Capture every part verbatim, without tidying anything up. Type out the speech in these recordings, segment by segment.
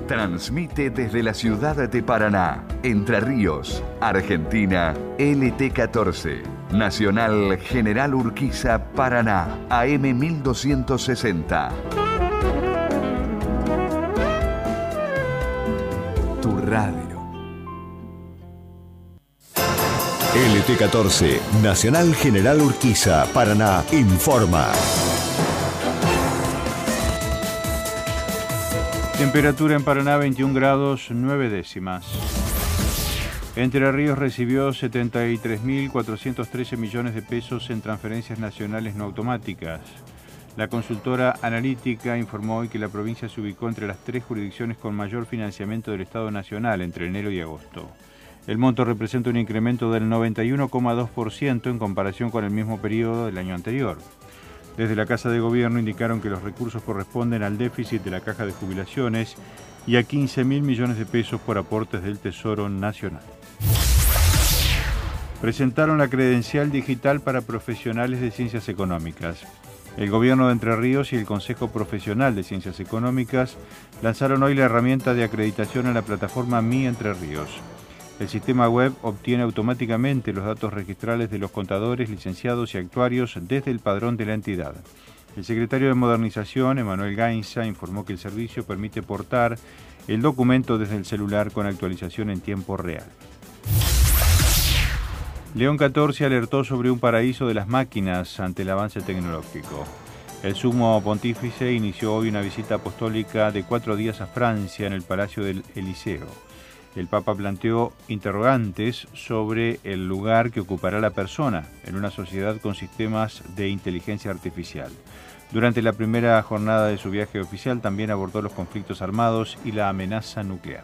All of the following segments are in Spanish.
Transmite desde la ciudad de Paraná, Entre Ríos, Argentina, L T catorce, Nacional General Urquiza, Paraná, A M mil doscientos sesenta. Tu radio. L T catorce, Nacional General Urquiza, Paraná, informa. Temperatura en Paraná veintiún grados nueve décimas. Entre Ríos recibió setenta y tres mil cuatrocientos trece millones de pesos en transferencias nacionales no automáticas. La consultora analítica informó hoy que la provincia se ubicó entre las tres jurisdicciones con mayor financiamiento del Estado Nacional entre enero y agosto. El monto representa un incremento del noventa y uno coma dos por ciento en comparación con el mismo periodo del año anterior. Desde la Casa de Gobierno indicaron que los recursos corresponden al déficit de la Caja de Jubilaciones y a quince mil millones de pesos por aportes del Tesoro Nacional. Presentaron la credencial digital para profesionales de ciencias económicas. El Gobierno de Entre Ríos y el Consejo Profesional de Ciencias Económicas lanzaron hoy la herramienta de acreditación en la plataforma Mi Entre Ríos. El sistema web obtiene automáticamente los datos registrales de los contadores, licenciados y actuarios desde el padrón de la entidad. El secretario de Modernización, Emanuel Gainza, informó que el servicio permite portar el documento desde el celular con actualización en tiempo real. León catorce alertó sobre un paraíso de las máquinas ante el avance tecnológico. El sumo pontífice inició hoy una visita apostólica de cuatro días a Francia en el Palacio del Eliseo. El Papa planteó interrogantes sobre el lugar que ocupará la persona en una sociedad con sistemas de inteligencia artificial. Durante la primera jornada de su viaje oficial también abordó los conflictos armados y la amenaza nuclear.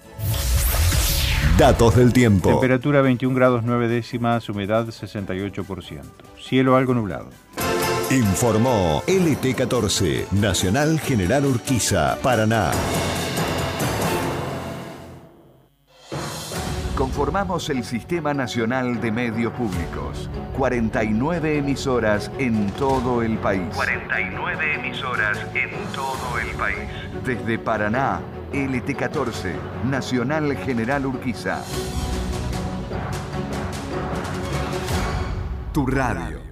Datos del tiempo. Temperatura veintiún grados nueve décimas, humedad sesenta y ocho por ciento. Cielo algo nublado. Informó L T catorce, Nacional General Urquiza, Paraná. Conformamos el Sistema Nacional de Medios Públicos. cuarenta y nueve emisoras en todo el país. cuarenta y nueve emisoras en todo el país. Desde Paraná, L T catorce, Nacional General Urquiza. Tu radio.